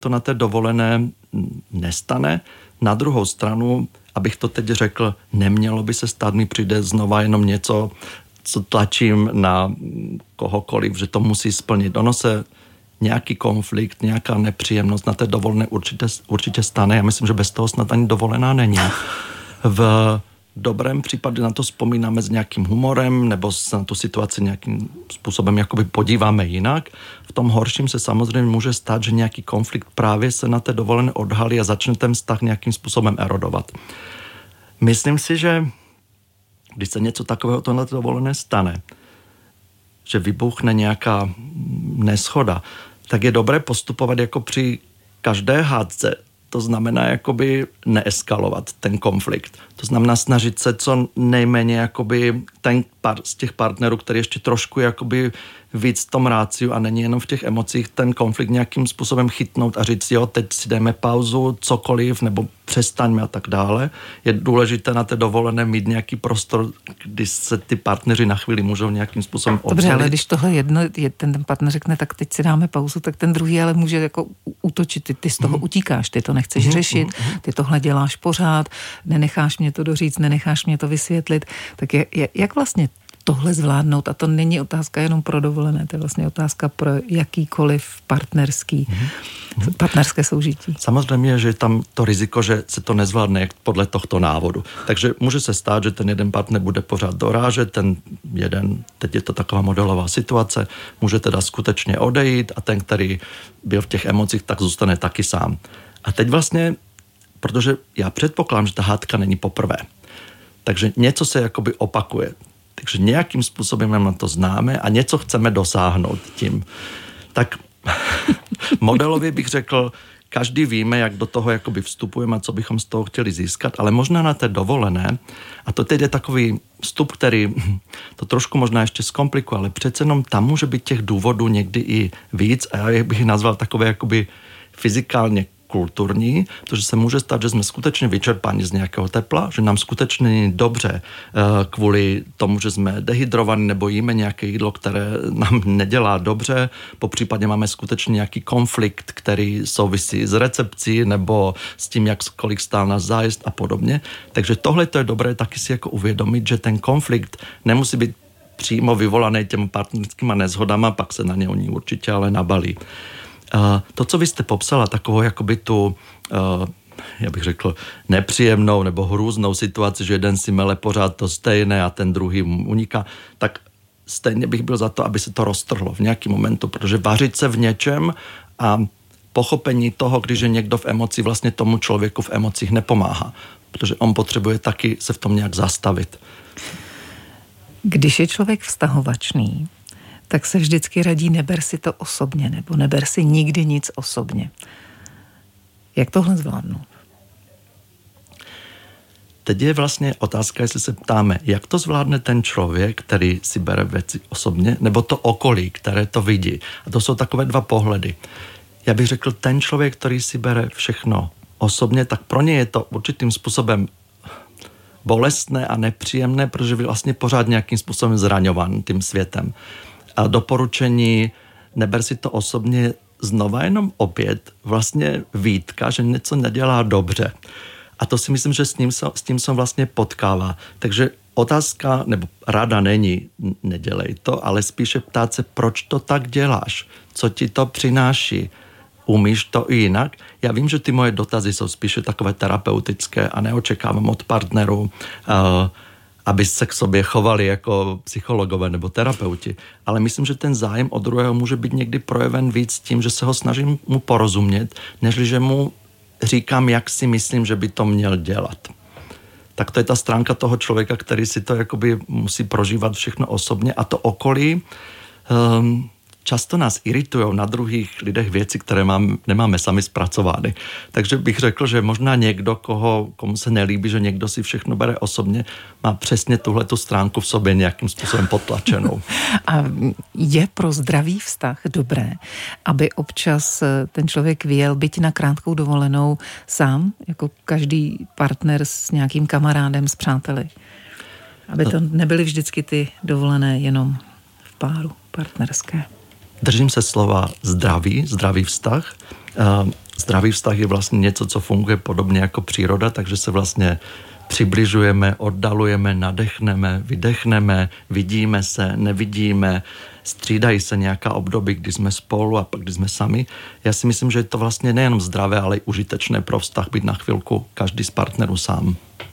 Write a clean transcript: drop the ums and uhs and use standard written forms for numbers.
to na té dovolené nestane. Na druhou stranu, abych to teď řekl, nemělo by se stát, mi přijde znova jenom něco, co tlačím na kohokoliv, že to musí splnit. Ono se nějaký konflikt, nějaká nepříjemnost na té dovolené určitě stane. Já myslím, že bez toho snad ani dovolená není. V dobrém případě na to vzpomínáme s nějakým humorem nebo se na tu situaci nějakým způsobem jakoby podíváme jinak. V tom horším se samozřejmě může stát, že nějaký konflikt právě se na té dovolené odhalí a začne ten vztah nějakým způsobem erodovat. Myslím si, že když se něco takového to na té dovolené stane, že vybuchne nějaká neshoda, tak je dobré postupovat jako při každé hádce. To znamená jakoby neeskalovat ten konflikt. To znamená snažit se co nejméně jakoby ten z těch partnerů, který ještě trošku jakoby víc v tom ráciu a není jenom v těch emocích, ten konflikt nějakým způsobem chytnout a říct, jo, teď si dejme pauzu, cokoliv, nebo přestaňme a tak dále. Je důležité na té dovolené mít nějaký prostor, kdy se ty partneři na chvíli můžou nějakým způsobem oddělit. Dobře, ale když tohle jedno, ten partner řekne, tak teď si dáme pauzu, tak ten druhý ale může jako útočit, ty z toho utíkáš, ty to nechceš řešit, ty tohle děláš pořád, nenecháš mě to doříct, nenecháš mě to vysvětlit. Tak jak vlastně tohle zvládnout? A to není otázka jenom pro dovolené, to je vlastně otázka pro jakýkoliv partnerské soužití. Samozřejmě, že je tam to riziko, že se to nezvládne podle tohto návodu. Takže může se stát, že ten jeden partner bude pořád dorážet, ten jeden, teď je to taková modelová situace, může teda skutečně odejít a ten, který byl v těch emocích, tak zůstane taky sám. A teď vlastně, protože já předpokládám, že ta hádka není poprvé, takže něco se jakoby opakuje. Takže nějakým způsobem nám to známe a něco chceme dosáhnout tím. Tak modelově bych řekl, každý víme, jak do toho jakoby vstupujeme a co bychom z toho chtěli získat, ale možná na té dovolené, a to teď je takový vstup, který to trošku možná ještě zkomplikuje, ale přece jenom tam může být těch důvodů někdy i víc a já bych nazval takové jakoby fyzikálně kulturní, protože se může stát, že jsme skutečně vyčerpáni z nějakého tepla, že nám skutečně není dobře kvůli tomu, že jsme dehydrovaní nebo jíme nějaké jídlo, které nám nedělá dobře, popřípadě máme skutečně nějaký konflikt, který souvisí s recepcí nebo s tím, kolik stál náš zájezd a podobně. Takže tohle to je dobré taky si jako uvědomit, že ten konflikt nemusí být přímo vyvolaný těmi partnerskými neshodama, pak se na ně oni určitě ale nabalí. To, co vy jste popsala, takovou jakoby tu, já bych řekl, nepříjemnou nebo hrůznou situaci, že jeden si mele pořád to stejné a ten druhý uniká, tak stejně bych byl za to, aby se to roztrhlo v nějaký momentu, protože vařit se v něčem a pochopení toho, když je někdo v emoci, vlastně tomu člověku v emocích nepomáhá, protože on potřebuje taky se v tom nějak zastavit. Když je člověk vztahovačný, tak se vždycky radí neber si to osobně, nebo neber si nikdy nic osobně. Jak tohle zvládnout? Teď je vlastně otázka, jestli se ptáme, jak to zvládne ten člověk, který si bere věci osobně, nebo to okolí, které to vidí. A to jsou takové dva pohledy. Já bych řekl, ten člověk, který si bere všechno osobně, tak pro ně je to určitým způsobem bolestné a nepříjemné, protože je vlastně pořád nějakým způsobem zraňován tím světem. A doporučení neber si to osobně znova jenom opět vlastně výtka, že něco nedělá dobře. A to si myslím, že s tím se vlastně potkává. Takže otázka, nebo rada není nedělej to, ale spíše ptát se, proč to tak děláš? Co ti to přináší? Umíš to i jinak? Já vím, že ty moje dotazy jsou spíše takové terapeutické a neočekávám od partnerů, aby se k sobě chovali jako psychologové nebo terapeuti. Ale myslím, že ten zájem od druhého může být někdy projeven víc tím, že se ho snažím mu porozumět, nežli, že mu říkám, jak si myslím, že by to měl dělat. Tak to je ta stránka toho člověka, který si to jakoby musí prožívat všechno osobně a to okolí často nás iritují na druhých lidech věci, které nemáme sami zpracovány. Takže bych řekl, že možná někdo, komu se nelíbí, že někdo si všechno bere osobně, má přesně tuhletu stránku v sobě nějakým způsobem potlačenou. A je pro zdravý vztah dobré, aby občas ten člověk vyjel, byť na krátkou dovolenou, sám, jako každý partner s nějakým kamarádem, s přáteli? Aby to nebyly vždycky ty dovolené jenom v páru partnerské. Držím se slova zdravý vztah. zdravý vztah je vlastně něco, co funguje podobně jako příroda, takže se vlastně přibližujeme, oddalujeme, nadechneme, vydechneme, vidíme se, nevidíme, střídají se nějaká období, kdy jsme spolu a pak kdy jsme sami. Já si myslím, že je to vlastně nejenom zdravé, ale i užitečné pro vztah být na chvilku každý z partnerů sám.